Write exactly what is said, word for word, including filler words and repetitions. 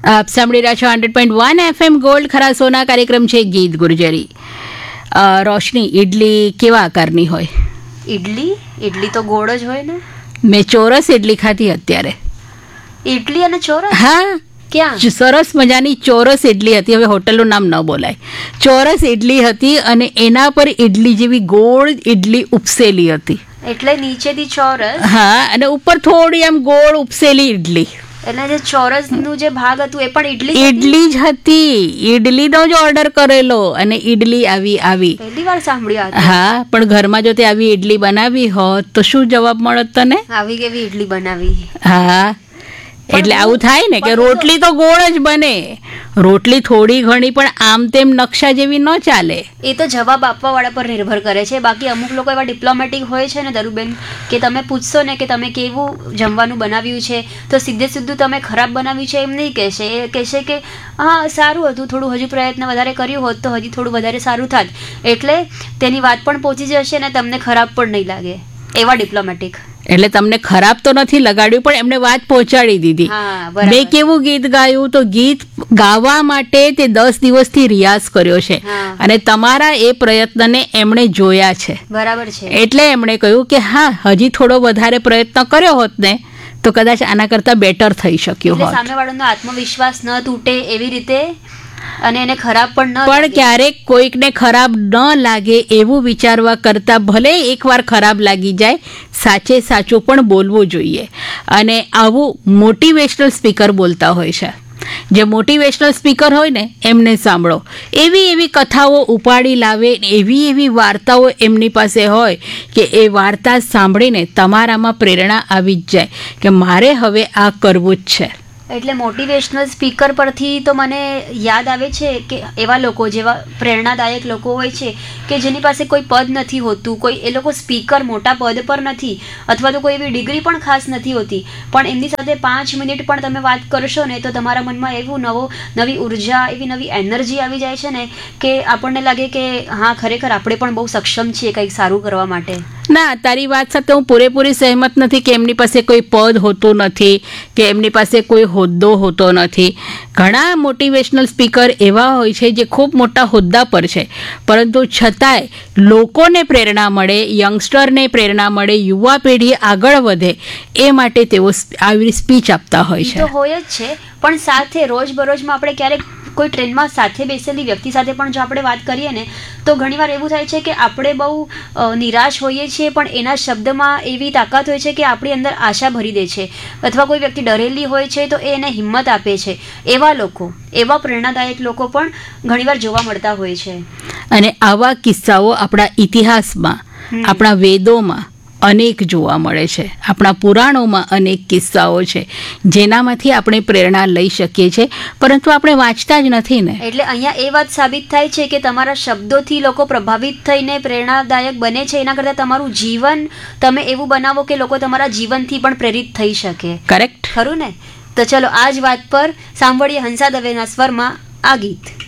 આપ સાંભળી રહ્યા છો hundred point one FM gold ખરા સોના કાર્યક્રમ છે ગીત ગુર્જરી. અ, રોશની, ઇડલી કેવા આકારની હોય? ઇડલી ઇડલી તો ગોળ જ હોય ને. મેં ચોરસ ઇડલી ખાધી અત્યારે. ઇડલી અને ચોરસ? હા, ક્યાં? સરસ મજાની ચોરસ ઇડલી હતી. હવે હોટલનું નામ ન બોલાય. ચોરસ ઇડલી હતી અને એના પર ઇડલી જેવી ગોળ ઇડલી ઉપસેલી હતી. એટલે નીચેથી ચોરસ, હા, અને ઉપર થોડી આમ ગોળ ઉપસેલી ઇડલી. એટલે જે ચોરસ નું જે ભાગ હતું એ પણ ઇડલી ઇડલી જ હતી. ઇડલીનો જ ઓર્ડર કરેલો અને ઇડલી આવી આવી. પહેલી વાર સાંભળ્યું આ. હા, પણ ઘરમાં જો તે આવી ઇડલી બનાવી હોત તો શું જવાબ મળત તને? આવી કેવી ઇડલી બનાવી? હા, એટલે આવું થાય ને કે રોટલી તો ગોળ જ બને, રોટલી થોડી ઘણી પણ આમ તેમ નકશા જેવી ન ચાલે. એ તો જવાબ આપવા વાળા પર નિર્ભર કરે છે. બાકી અમુક લોકો એવા ડિપ્લોમેટિક હોય છે ને દરુબેન, કે તમે પૂછશો ને કે તમે કેવું જમવાનું બનાવ્યું છે તો સીધે સીધું તમે ખરાબ બનાવ્યું છે એમ નહીં કહેશે. એ કહેશે કે હા સારું હતું, થોડું હજુ પ્રયત્ન વધારે કર્યું હોત તો હજી થોડું વધારે સારું થાત. એટલે તેની વાત પણ પહોંચી જશે ને તમને ખરાબ પણ નહીં લાગે. એવા ડિપ્લોમેટિક. એટલે તમને ખરાબ તો નથી લગાડ્યું પણ એમને વાત પહોંચાડી દીધી. મેં કેવું ગીત ગાયું તો ગીત ગાવા માટે તે દસ દિવસથી રિયાઝ કર્યો છે અને તમારા એ પ્રયત્નને એમણે જોયા છે. બરાબર છે. એટલે એમણે કહ્યું કે હા, હજી થોડો વધારે પ્રયત્ન કર્યો હોત ને તો કદાચ આના કરતા બેટર થઈ શક્યું હોત. સામેવાળાનો આત્મવિશ્વાસ ન તૂટે એવી રીતે, અને એને ખરાબ પણ ન પણ ક્યારેક કોઈકને ખરાબ ન લાગે એવું વિચારવા કરતા ભલે એકવાર ખરાબ લાગી જાય, સાચે સાચું પણ બોલવું જોઈએ. અને આવું મોટિવેશનલ સ્પીકર બોલતા હોય છે. જે મોટિવેશનલ સ્પીકર હોય ને એમને સાંભળો. એવી એવી કથાઓ ઉપાડી લાવે, એવી એવી વાર્તાઓ એમની પાસે હોય કે એ વાર્તા સાંભળીને તમારામાં પ્રેરણા આવી જ જાય કે મારે હવે આ કરવું જ છે. એટલે મોટિવેશનલ સ્પીકર પરથી તો મને યાદ આવે છે કે એવા લોકો, જેવા પ્રેરણાદાયક લોકો હોય છે કે જેની પાસે કોઈ પદ નથી હોતું, કોઈ એ લોકો સ્પીકર મોટા પદ પર નથી, અથવા તો કોઈ એવી ડિગ્રી પણ ખાસ નથી હોતી, પણ એમની સાથે પાંચ મિનિટ પણ તમે વાત કરશો ને તો તમારા મનમાં એવું નવો નવી ઉર્જા, એવી નવી એનર્જી આવી જાય છે ને કે આપણને લાગે કે હા ખરેખર આપણે પણ બહુ સક્ષમ છીએ કંઈક સારું કરવા માટે. ના, તારી વાત સાથે હું પૂરેપૂરી સહેમત નથી કે એમની પાસે કોઈ પદ હોતું નથી કે એમની પાસે કોઈ હોદ્દો હોતો નથી. ઘણા મોટિવેશનલ સ્પીકર એવા હોય છે જે ખૂબ મોટા હોદ્દા પર છે, પરંતુ છતાંય લોકોને પ્રેરણા મળે, યંગસ્ટરને પ્રેરણા મળે, યુવા પેઢી આગળ વધે એ માટે તેઓ આવી સ્પીચ આપતા હોય છે. તો હોય જ છે, પણ સાથે રોજબરોજમાં આપણે ક્યારેક કોઈ ટ્રેનમાં સાથે બેસેલી વ્યક્તિ સાથે પણ જો આપણે વાત કરીએ ને તો ઘણીવાર એવું થાય છે કે આપણે બહુ નિરાશ હોઈએ છીએ, પણ એના શબ્દમાં એવી તાકાત હોય છે કે આપણી અંદર આશા ભરી દે છે. અથવા કોઈ વ્યક્તિ ડરેલી હોય છે તો એ એને હિંમત આપે છે. એવા લોકો, એવા પ્રેરણાદાયક લોકો પણ ઘણીવાર જોવા મળતા હોય છે. અને આવા કિસ્સાઓ આપણા ઇતિહાસમાં, આપણા વેદોમાં અનેક જોવા મળે છે. આપણા પુરાણોમાં અનેક કિસ્સાઓ છે જેનામાંથી આપણે પ્રેરણા લઈ શકીએ છીએ, પરંતુ આપણે વાંચતા જ નથી ને. એટલે અહીંયા એ વાત સાબિત થાય છે કે તમારા શબ્દોથી લોકો પ્રભાવિત થઈને પ્રેરણાદાયક બને છે, એના કરતાં તમારું જીવન તમે એવું બનાવો કે લોકો તમારા જીવનથી પણ પ્રેરિત થઈ શકે. કરેક્ટ, ખરું ને? તો ચલો આ જ વાત પર સાંભળીએ હંસા દવેના સ્વરમાં આ ગીત.